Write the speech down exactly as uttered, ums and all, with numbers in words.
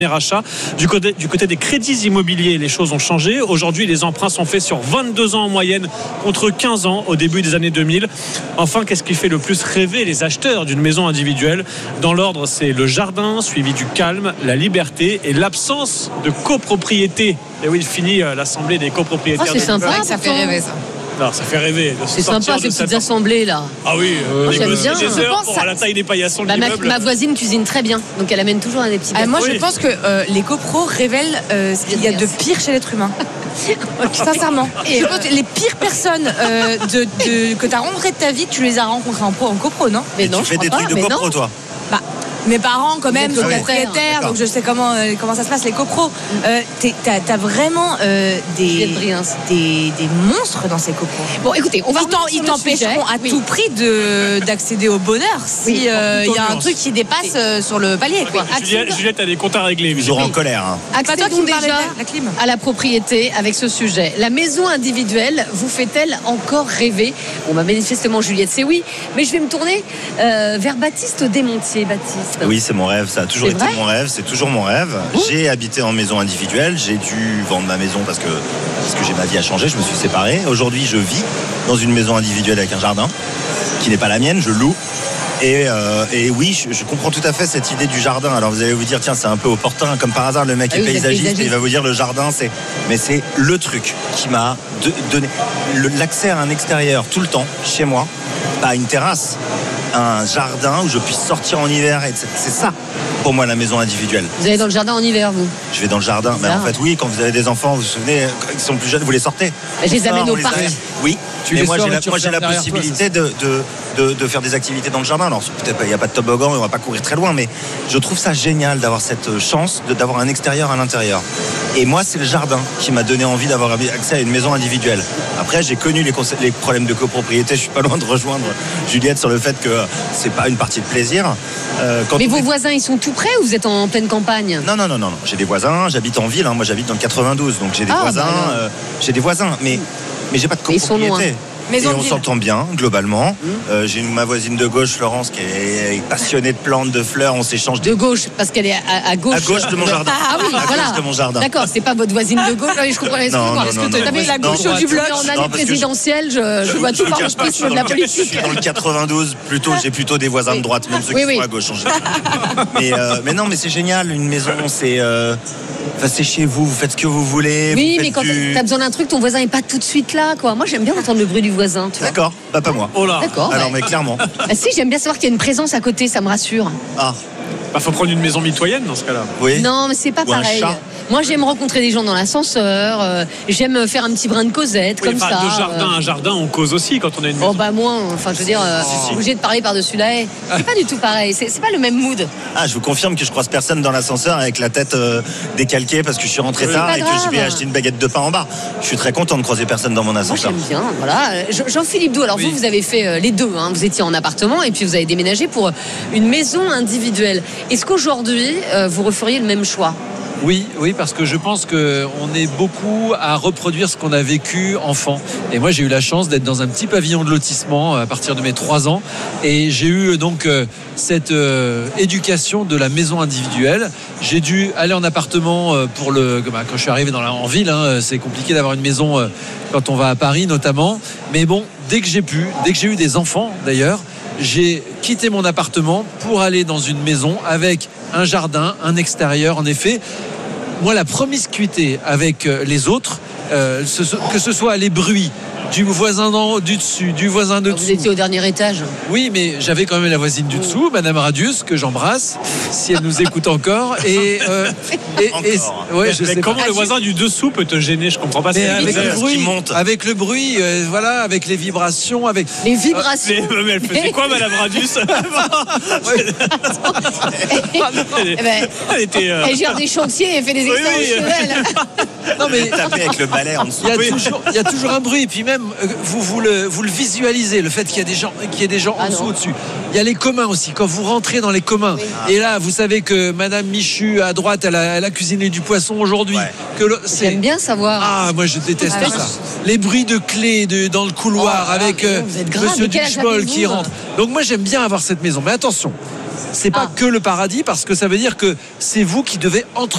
Achat. Du côté, du côté des crédits immobiliers, les choses ont changé. Aujourd'hui, les emprunts sont faits sur vingt-deux ans en moyenne contre quinze ans au début des années deux mille. Enfin, qu'est-ce qui fait le plus rêver les acheteurs d'une maison individuelle? Dans l'ordre, c'est le jardin, suivi du calme, la liberté et l'absence de copropriété. Et oui, il finit euh, l'assemblée des copropriétaires. Oh, c'est sympa, ça fait rêver ça. Non, ça fait rêver. C'est sympa ces petites assemblées là. Ah oui, euh, moi, j'aime bien. des heures pour ça... la taille des paillassons de bah, ma, l'immeuble. ma voisine cuisine très bien, donc elle amène toujours des petits. Ah, moi, oui. je pense que euh, les copros révèlent euh, ce qu'il y a de pire chez l'être humain. Sincèrement. Et je pense que les pires personnes euh, de, de, que tu as rencontrées de ta vie, tu les as rencontrées en, pro, en copro, non? Mais Et non, tu fais je des crois trucs pas, de mais copro, non. toi? Bah, mes parents quand même sont Vous êtes propriétaires, d'accord. donc je sais comment, euh, comment ça se passe les copros. Euh, t'es- t'as, t'as vraiment euh, des, des, des monstres dans ces copros. Bon, écoutez, on va Ils, t'en- revenir ils sur le t'empêcheront sujet. à Oui. tout prix de, d'accéder au bonheur si Oui, euh, il y a un nuance. truc qui dépasse euh, sur le palier, quoi. Juliette, Juliette a des comptes à régler. Toujours en colère. Hein. Pas toi qui Accédons me parlais déjà de la clim. à la propriété avec ce sujet. La maison individuelle vous fait-elle encore rêver? Bon, bah, manifestement, Juliette, c'est oui. Mais je vais me tourner euh, vers Baptiste Desmontiers. Baptiste. Oui, c'est mon rêve. Ça a toujours C'est été vrai mon rêve. C'est toujours mon rêve. J'ai habité en maison individuelle. J'ai dû vendre ma maison parce que, parce que j'ai ma vie a changé. Je me suis séparé. Aujourd'hui, je vis dans une maison individuelle avec un jardin qui n'est pas la mienne. Je loue. Et, euh, et oui, je, je comprends tout à fait cette idée du jardin. Alors vous allez vous dire, tiens, c'est un peu opportun. Comme par hasard, le mec Ah est oui, vous êtes paysagiste et il paysagiste. va vous dire le jardin, c'est. Mais c'est le truc qui m'a de- donné le- l'accès à un extérieur tout le temps chez moi, pas une terrasse, un jardin où je puisse sortir en hiver. Et c'est, c'est ça pour moi la maison individuelle. Vous allez dans le jardin en hiver, vous? Je vais dans le jardin. Mais Bizarre. en fait, oui, quand vous avez des enfants, vous vous souvenez, quand ils sont plus jeunes, vous les sortez. Je les On amène sort, au on les parc. amène. Oui. Tu mais les moi sors j'ai et la, tu moi, j'ai la refermes derrière toi, possibilité de, de, de, de faire des activités dans le jardin. Alors peut-être il n'y a pas de toboggan, on va pas courir très loin, mais je trouve ça génial d'avoir cette chance de, d'avoir un extérieur à l'intérieur. Et moi c'est le jardin qui m'a donné envie d'avoir accès à une maison individuelle. Après j'ai connu les, conse- les problèmes de copropriété. Je suis pas loin de rejoindre Juliette sur le fait que c'est pas une partie de plaisir. Euh, quand Mais on vos est- voisins, ils sont tout près ou vous êtes en pleine campagne? Non, non, non, non, non. J'ai des voisins, j'habite en ville, hein. Moi j'habite dans le quatre-vingt-douze, donc j'ai des Ah, voisins, bah alors. euh, j'ai des voisins, mais, mais j'ai pas de Mais ils sont copropriété. loin. Maison Et de on ville. s'entend bien, globalement. Euh, j'ai une- ma voisine de gauche, Florence, qui est, est passionnée de plantes, de fleurs, on s'échange De des... gauche, parce qu'elle est à, à gauche. À gauche de mon jardin. Ah oui, À voilà. gauche de mon jardin. D'accord, c'est pas votre voisine de gauche. Ah oui, je comprends. Non, Excuse-moi. non, Est-ce non, que non, t'as mis la non, gauche non, du bloc non, en parce année que je- présidentielle? Je, je Je- vois je tout le par cache pas, le je suis prisme de dans la le- Je suis politique. dans le quatre-vingt-douze, plutôt, j'ai plutôt des voisins de droite, même ceux Oui, qui oui. sont à gauche. en général. mais, euh, mais non, mais c'est génial, une maison, c'est... euh, enfin, c'est chez vous, vous faites ce que vous voulez. Oui, vous mais faites quand du- t'as besoin d'un truc, ton voisin est pas tout de suite là, quoi. Moi, j'aime bien entendre le bruit du voisin, tu vois. D'accord, bah pas moi. Oh là. D'accord. Alors, ouais. mais clairement. Ah si, j'aime bien savoir qu'il y a une présence à côté, ça me rassure. Ah, Bah, faut prendre une maison mitoyenne dans ce cas-là. oui. Non, mais c'est pas Ou un pareil. chat. Moi, j'aime rencontrer des gens dans l'ascenseur. euh, j'aime faire un petit brin de causette, Oui, comme enfin, ça. de jardin euh. à jardin, on cause aussi quand on a une maison. Oh bah moins, enfin je veux dire, euh, Si, si. obligé de parler par-dessus la haie. C'est pas du tout pareil, c'est c'est pas le même mood. Ah, je vous confirme que je croise personne dans l'ascenseur avec la tête euh, décalquée parce que je suis rentré Oui. tard C'est et pas que je vais grave. acheter une baguette de pain en bas. Je suis très content de croiser personne dans mon Moi ascenseur. j'aime bien, voilà. Je- Jean-Philippe Doux, alors Oui. vous, vous avez fait euh, les deux, hein. Vous étiez en appartement et puis vous avez déménagé pour euh, une maison individuelle. Est-ce qu'aujourd'hui, euh, vous referiez le même choix? Oui, oui, parce que je pense qu'on est beaucoup à reproduire ce qu'on a vécu enfant. Et moi, j'ai eu la chance d'être dans un petit pavillon de lotissement à partir de mes trois ans. Et j'ai eu donc euh, cette euh, éducation de la maison individuelle. J'ai dû aller en appartement euh, pour le. Bah, quand je suis arrivé dans la, en ville, hein, c'est compliqué d'avoir une maison euh, quand on va à Paris notamment. Mais bon, dès que j'ai pu, dès que j'ai eu des enfants d'ailleurs, j'ai quitté mon appartement pour aller dans une maison avec un jardin, un extérieur. En effet, moi, la promiscuité avec euh, les autres, euh, ce- ce- que ce soit les bruits du voisin d'en haut, du dessus, du voisin de Vous dessous. étiez au dernier étage. Oui, mais j'avais quand même la voisine du dessous, Madame Radius, que j'embrasse, si elle nous écoute encore. Et, euh, et, et- Encore. ouais, je Mais sais comment pas. le voisin du dessous peut te gêner? Je comprends pas. Mais c'est avec bizarre. le Parce bruit, qu'il monte. avec le bruit, euh, voilà, avec les vibrations, avec. Les vibrations. Mais, mais elle faisait quoi, Madame Radius? elle, Eh ben, elle était. euh, elle gère des chantiers et fait des Oui, expériences oui. chez elle. Non mais Taper avec le balai en dessous. Il y, a toujours, il y a toujours un bruit, et puis même euh, vous, vous, le, vous le visualisez, le fait qu'il y a des gens, qu'il y ait des gens Ah en dessous, non. au-dessus. Il y a les communs aussi, quand vous rentrez dans les communs. Et là, vous savez que Madame Michu à droite, elle a, elle a cuisiné du poisson aujourd'hui. Ouais. Que le- c'est- J'aime bien savoir. Ah, moi je déteste Ah, ça. oui. Les bruits de clés de, dans le couloir Oh là là, avec mais euh, non, vous êtes grave, Monsieur mais quel âge Duchebol avez-vous, qui rentre. Donc moi j'aime bien avoir cette maison. Mais attention, c'est pas Ah. que le paradis, parce que ça veut dire que c'est vous qui devez entre